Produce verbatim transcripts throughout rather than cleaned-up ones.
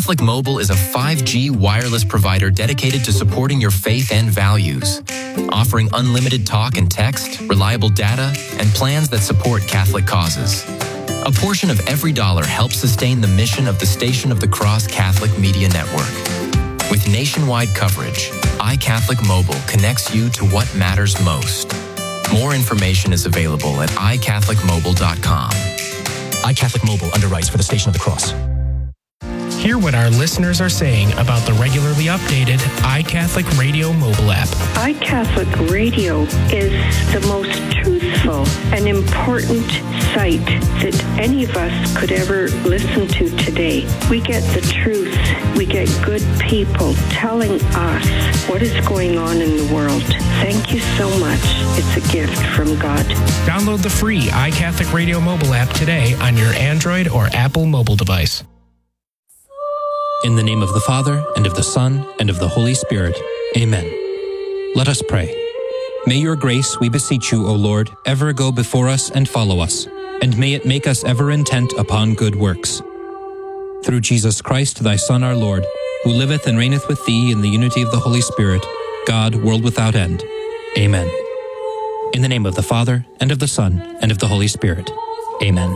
Catholic Mobile is a five G wireless provider dedicated to supporting your faith and values, offering unlimited talk and text, reliable data, and plans that support Catholic causes. A portion of every dollar helps sustain the mission of the Station of the Cross Catholic Media Network. With nationwide coverage, iCatholic Mobile connects you to what matters most. More information is available at i catholic mobile dot com. iCatholic Mobile underwrites for the Station of the Cross. Hear what our listeners are saying about the regularly updated iCatholic Radio mobile app. iCatholic Radio is the most truthful and important site that any of us could ever listen to today. We get the truth. We get good people telling us what is going on in the world. Thank you so much. It's a gift from God. Download the free iCatholic Radio mobile app today on your Android or Apple mobile device. In the name of the Father, and of the Son, and of the Holy Spirit. Amen. Let us pray. May your grace, we beseech you, O Lord, ever go before us and follow us, and may it make us ever intent upon good works. Through Jesus Christ, thy Son, our Lord, who liveth and reigneth with thee in the unity of the Holy Spirit, God, world without end. Amen. In the name of the Father, and of the Son, and of the Holy Spirit. Amen.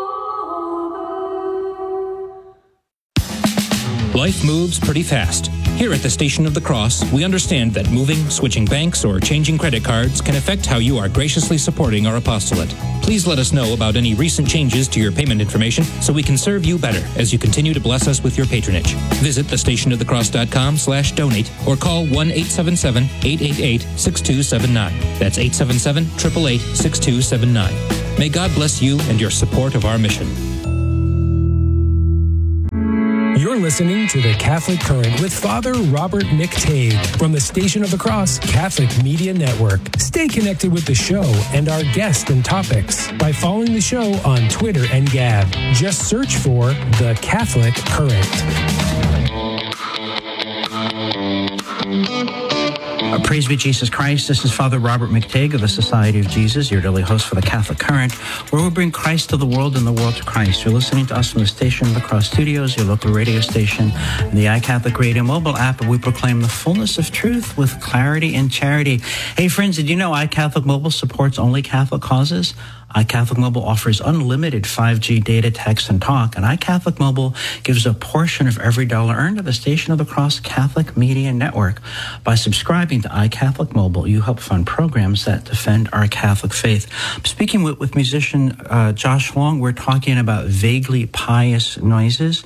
Life moves pretty fast. Here at the Station of the Cross, we understand that moving, switching banks, or changing credit cards can affect how you are graciously supporting our apostolate. Please let us know about any recent changes to your payment information so we can serve you better as you continue to bless us with your patronage. Visit the station of the cross dot com slash donate or call one eight seven seven, eight eight eight, six two seven nine. That's eight seven seven, eight eight eight, six two seven nine. May God bless you and your support of our mission. You're listening to The Catholic Current with Father Robert McTague from the Station of the Cross Catholic Media Network. Stay connected with the show and our guests and topics by following the show on Twitter and Gab. Just search for The Catholic Current. Uh, praise be Jesus Christ. This is Father Robert McTague of the Society of Jesus, your daily host for the Catholic Current, where we bring Christ to the world and the world to Christ. You're listening to us from the Station of the Cross Studios, your local radio station, and the iCatholic Radio mobile app, where we proclaim the fullness of truth with clarity and charity. Hey, friends, did you know iCatholic Mobile supports only Catholic causes? iCatholic Mobile offers unlimited five G data, text, and talk, and iCatholic Mobile gives a portion of every dollar earned to the Station of the Cross Catholic Media Network. By subscribing to iCatholic Mobile, you help fund programs that defend our Catholic faith. Speaking with, with musician uh, Josh Long, we're talking about vaguely pious noises.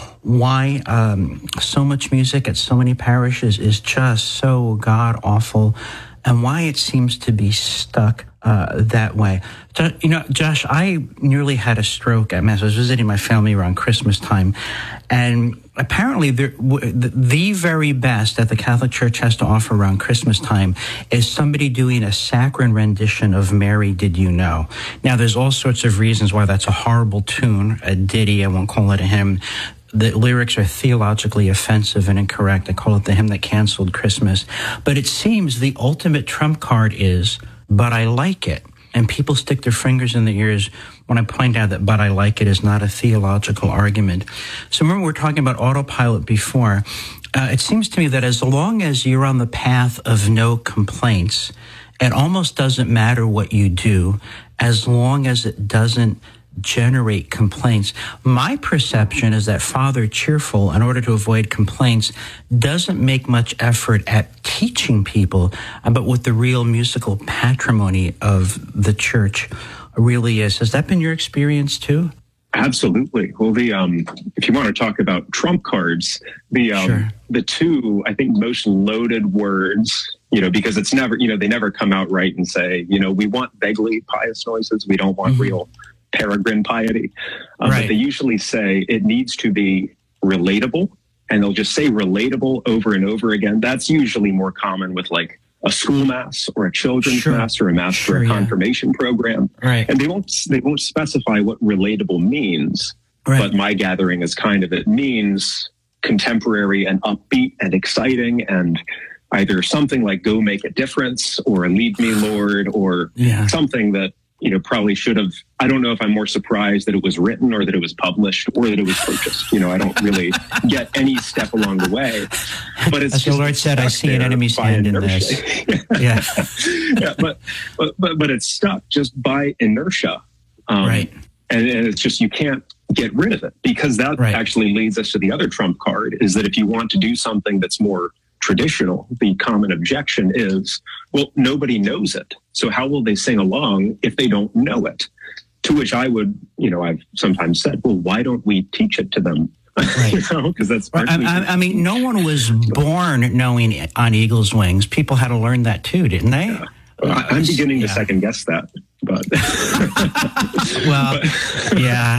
Why um, so much music at so many parishes is just so god-awful, and why it seems to be stuck uh, that way. You know, Josh, I nearly had a stroke at Mass. I was visiting my family around Christmas time, and apparently the, the very best that the Catholic Church has to offer around Christmas time is somebody doing a saccharine rendition of Mary, Did You Know? Now, there's all sorts of reasons why that's a horrible tune, a ditty, I won't call it a hymn. The lyrics are theologically offensive and incorrect. I call it the hymn that canceled Christmas. But it seems the ultimate trump card is, but I like it. And people stick their fingers in their ears when I point out that but I like it is not a theological argument. So remember, we were talking about autopilot before. Uh, it seems to me that as long as you're on the path of no complaints, it almost doesn't matter what you do as long as it doesn't generate complaints. My perception is that Father Cheerful, in order to avoid complaints, doesn't make much effort at teaching people about what the real musical patrimony of the church really is. Has that been your experience too? Absolutely. Well, the um, if you want to talk about trump cards, the um, sure. the two, I think, most loaded words, you know, because it's never, you know, they never come out right and say, you know, we want vaguely pious noises. We don't want mm-hmm. real peregrine piety. Um, right. But they usually say it needs to be relatable, and they'll just say relatable over and over again. That's usually more common with like a school mass or a children's sure. mass or a mass sure, for a confirmation yeah. program. Right. And they won't, they won't specify what relatable means, right. but my gathering is kind of, it means contemporary and upbeat and exciting, and either something like Go Make a Difference or Lead Me Lord, or yeah. something that, you know, probably should have, I don't know if I'm more surprised that it was written or that it was published or that it was purchased. You know, I don't really get any step along the way. But it's as the Lord said, I see an enemy's hand in this. yeah. yeah, but, but, but, but it's stuck just by inertia. Um, right. And, and it's just, you can't get rid of it, because that right. actually leads us to the other trump card, is that if you want to do something that's more traditional, the common objection is, well, nobody knows it. So how will they sing along if they don't know it? To which I would, you know, I've sometimes said, well, why don't we teach it to them? Right. You know, because that's. Right. I, I mean, no one was born knowing On Eagle's Wings. People had to learn that too, didn't they? Yeah. Well, I, I'm beginning yeah. to second guess that. But well, but, yeah,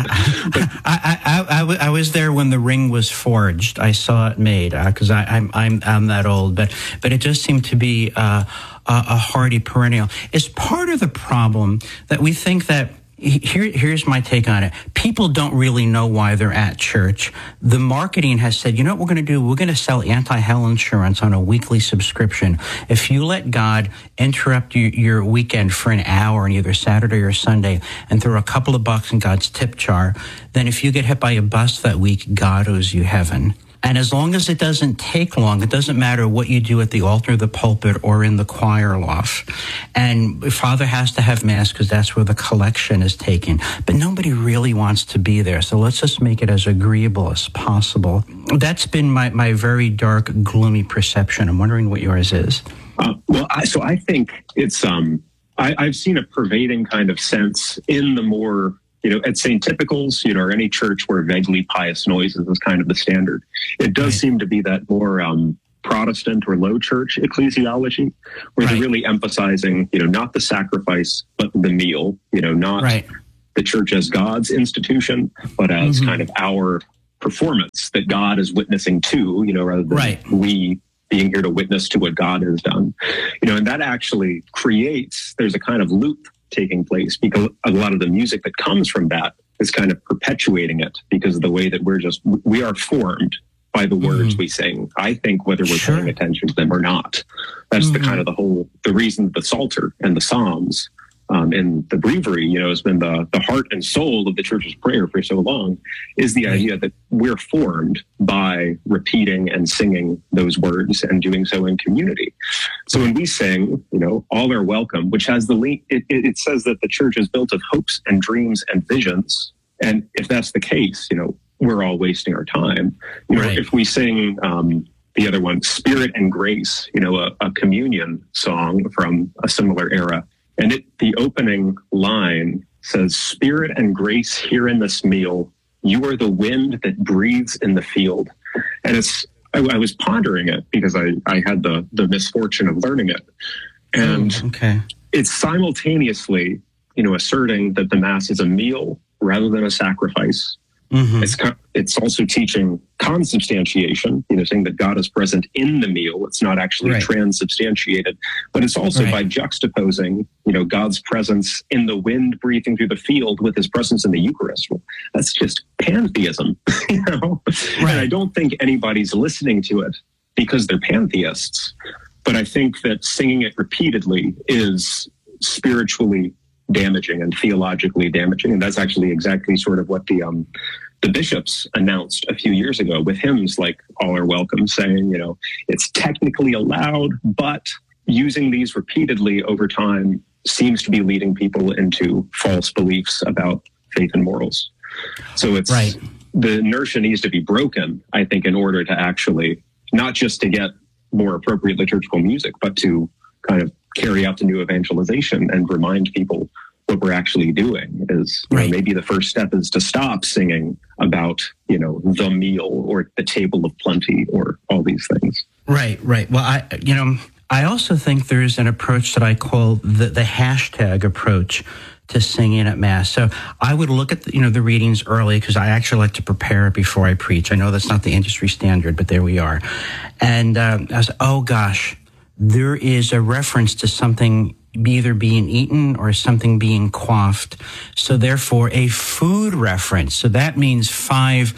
I, I, I, I was there when the ring was forged. I saw it made because uh, I'm I'm I'm that old. But but it does seem to be uh, a, a hardy perennial. It's part of the problem that we think that. Here, here's my take on it. People don't really know why they're at church. The marketing has said, you know what we're going to do? We're going to sell anti-hell insurance on a weekly subscription. If you let God interrupt you, your weekend for an hour on either Saturday or Sunday and throw a couple of bucks in God's tip jar, then if you get hit by a bus that week, God owes you heaven. And as long as it doesn't take long, it doesn't matter what you do at the altar, the pulpit, or in the choir loft. And Father has to have Mass because that's where the collection is taken. But nobody really wants to be there. So let's just make it as agreeable as possible. That's been my, my very dark, gloomy perception. I'm wondering what yours is. Uh, well, I, so I think it's, um, I, I've seen a pervading kind of sense in the more, you know, at Saint Typicals, you know, or any church where vaguely pious noises is kind of the standard. It does right. seem to be that more um, Protestant or low church ecclesiology, where right. they're really emphasizing, you know, not the sacrifice, but the meal, you know, not right. the church as God's institution, but as mm-hmm. kind of our performance that God is witnessing to, you know, rather than right. we being here to witness to what God has done. You know, and that actually creates, there's a kind of loop taking place, because a lot of the music that comes from that is kind of perpetuating it, because of the way that we're just, we are formed by the words mm-hmm. we sing. I think whether we're sure. paying attention to them or not. That's mm-hmm. the kind of the whole, the reason the Psalter and the Psalms um, and the breviary, you know, has been the, the heart and soul of the church's prayer for so long, is the right. idea that we're formed by repeating and singing those words and doing so in community. So when we sing, you know, all are welcome, which has the link, it, it, it says that the church is built of hopes and dreams and visions. And if that's the case, you know, we're all wasting our time. You know, right. if we sing um, the other one, Spirit and Grace, you know, a, a communion song from a similar era, and it, the opening line says, Spirit and grace here in this meal, you are the wind that breathes in the field. And it's, I, I was pondering it because I, I had the, the misfortune of learning it. And oh, okay. it's simultaneously, you know, asserting that the Mass is a meal rather than a sacrifice. Mm-hmm. It's it's also teaching consubstantiation, you know, saying that God is present in the meal. It's not actually right. transubstantiated, but it's also right. by juxtaposing, you know, God's presence in the wind breathing through the field with his presence in the Eucharist. Well, that's just pantheism, you know? Right. And I don't think anybody's listening to it because they're pantheists, but I think that singing it repeatedly is spiritually damaging and theologically damaging. And that's actually exactly sort of what the um, the bishops announced a few years ago with hymns like All Are Welcome, saying, you know, it's technically allowed, but using these repeatedly over time seems to be leading people into false beliefs about faith and morals. So it's right. the inertia needs to be broken, I think, in order to actually not just to get more appropriate liturgical music, but to kind of carry out the new evangelization and remind people what we're actually doing is right. you know, maybe the first step is to stop singing about, you know, the meal or the table of plenty or all these things. Right, right. Well, I, you know, I also think there's an approach that I call the, the hashtag approach to singing at Mass. So I would look at, the, you know, the readings early because I actually like to prepare before I preach. I know that's not the industry standard, but there we are. And um, I was, oh gosh, there is a reference to something either being eaten or something being quaffed. So therefore, a food reference. So that means five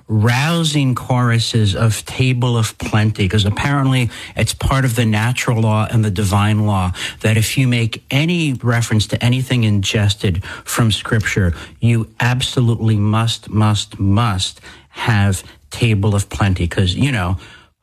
rousing choruses of Table of Plenty, because apparently it's part of the natural law and the divine law that if you make any reference to anything ingested from Scripture, you absolutely must, must, must have Table of Plenty, because, you know,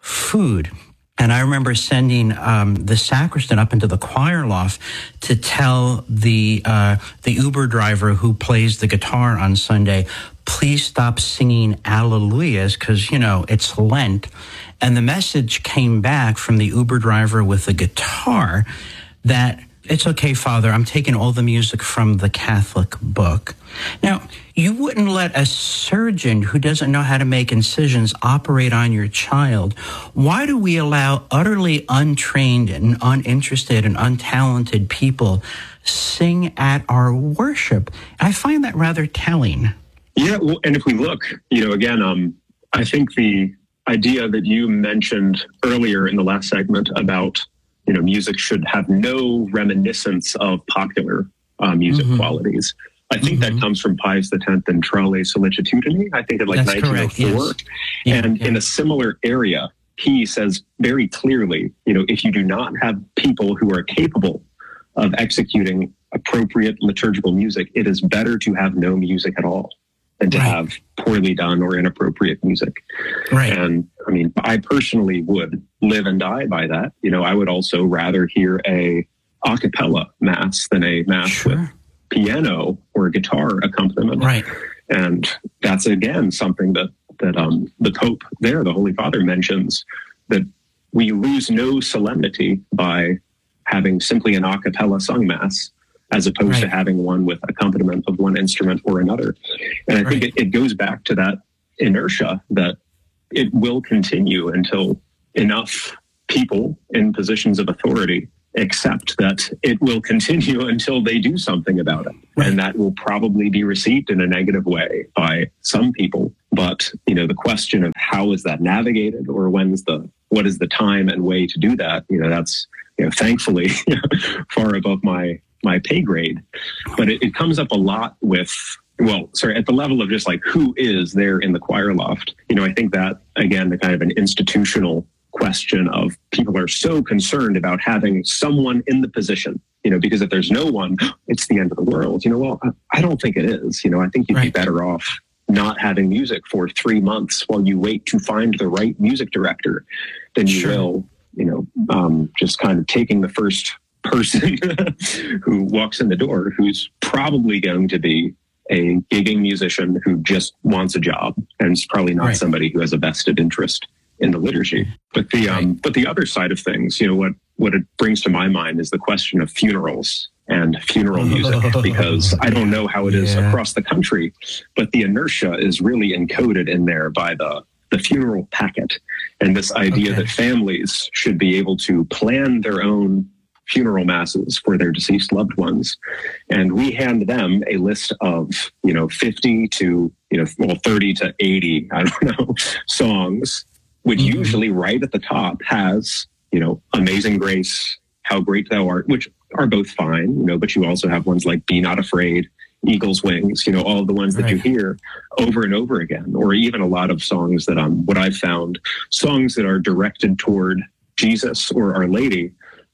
food. And I remember sending um, the sacristan up into the choir loft to tell the uh, the Uber driver who plays the guitar on Sunday, please stop singing Alleluias, because, you know, it's Lent. And the message came back from the Uber driver with the guitar that, it's okay, Father, I'm taking all the music from the Catholic book. Now, you wouldn't let a surgeon who doesn't know how to make incisions operate on your child. Why do we allow utterly untrained and uninterested and untalented people sing at our worship? I find that rather telling. Yeah, well, and if we look, you know, again, um, I think the idea that you mentioned earlier in the last segment about, you know, music should have no reminiscence of popular uh, music mm-hmm. qualities. I think mm-hmm. that comes from Pius X and Trale Sollicitudine, I think in like That's nineteen oh four. Correct, yes. yeah, and yeah. in a similar area, he says very clearly, you know, if you do not have people who are capable of executing appropriate liturgical music, it is better to have no music at all than to right. have poorly done or inappropriate music. Right. And I mean, I personally would live and die by that. You know, I would also rather hear a a cappella mass than a mass sure. with piano or guitar accompaniment. Right. And that's, again, something that, that um, the Pope there, the Holy Father, mentions, that we lose no solemnity by having simply an a cappella sung mass, as opposed right. to having one with accompaniment of one instrument or another. And I right. think it, it goes back to that inertia that it will continue until enough people in positions of authority accept that it will continue until they do something about it. Right. And that will probably be received in a negative way by some people. But, you know, the question of how is that navigated, or when's the, what is the time and way to do that? You know, that's, you know, thankfully far above my, my pay grade. But it, it comes up a lot with, well, sorry, at the level of just like who is there in the choir loft. You know, I think that, again, the kind of an institutional question of people are so concerned about having someone in the position, you know, because if there's no one, it's the end of the world. You know, well, I don't think it is. You know, I think you'd right. be better off not having music for three months while you wait to find the right music director than you sure. will, you know, um, just kind of taking the first person who walks in the door, who's probably going to be a gigging musician who just wants a job, and it's probably not right. somebody who has a vested interest in the liturgy. But the um, but the other side of things, you know, what what it brings to my mind is the question of funerals and funeral music, because I don't know how it is yeah. across the country, but the inertia is really encoded in there by the the funeral packet, and this idea okay. that families should be able to plan their own funeral masses for their deceased loved ones. And we hand them a list of, you know, fifty to, you know, well, thirty to eighty, I don't know, songs, which mm-hmm. usually right at the top has, you know, Amazing Grace, How Great Thou Art, which are both fine, you know, but you also have ones like Be Not Afraid, Eagle's Wings, you know, all of the ones that right. you hear over and over again, or even a lot of songs that, um, what I've found, songs that are directed toward Jesus or Our Lady,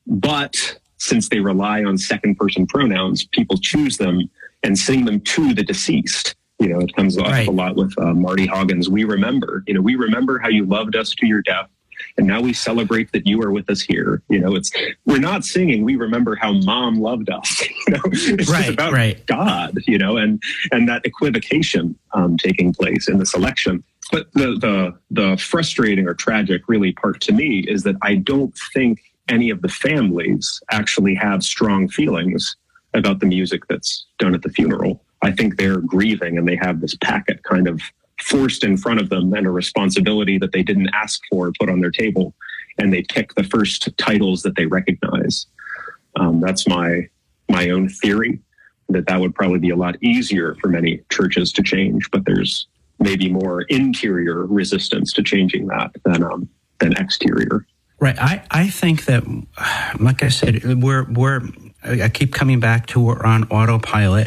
but since they rely on second person pronouns, people choose them and sing them to the deceased. You know, it comes off right. a lot with uh, Marty Haugen's We Remember. You know, we remember how you loved us to your death, and now we celebrate that you are with us here. You know, it's, we're not singing We Remember How Mom Loved Us. You know, it's right, just about right. God, you know, and, and that equivocation um, taking place in the selection. But the, the, the frustrating or tragic really part to me is that I don't think any of the families actually have strong feelings about the music that's done at the funeral. I think they're grieving, and they have this packet kind of forced in front of them, and a responsibility that they didn't ask for put on their table, and they pick the first titles that they recognize. Um, that's my my own theory, that that would probably be a lot easier for many churches to change, but there's maybe more interior resistance to changing that than um, than exterior. Right. I, I think that, like I said, we're we're I keep coming back to we're on autopilot.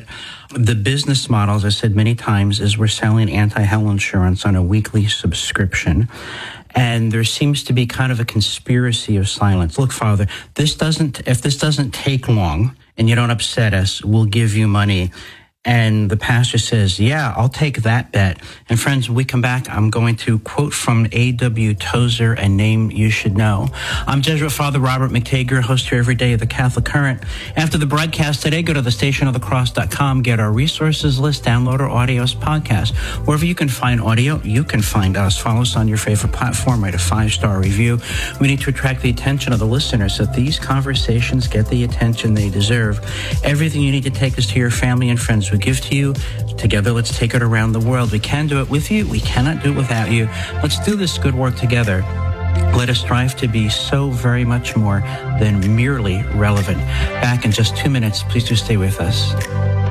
The business model, as I said many times, is we're selling anti-hell insurance on a weekly subscription. And there seems to be kind of a conspiracy of silence. Look, Father, this doesn't, if this doesn't take long and you don't upset us, we'll give you money. And the pastor says, yeah, I'll take that bet. And friends, when we come back, I'm going to quote from A W Tozer, a name you should know. I'm Jesuit Father Robert McTague, host here every day of the Catholic Current. After the broadcast today, go to the station of the cross dot com, get our resources list, download our audios podcast. Wherever you can find audio, you can find us. Follow us on your favorite platform, write a five-star review. We need to attract the attention of the listeners so that these conversations get the attention they deserve. Everything you need to take us to your family and friends. We give to you. Together, let's take it around the world. We can do it with you. We cannot do it without you. Let's do this good work together. Let us strive to be so very much more than merely relevant. Back in just two minutes. Please do stay with us.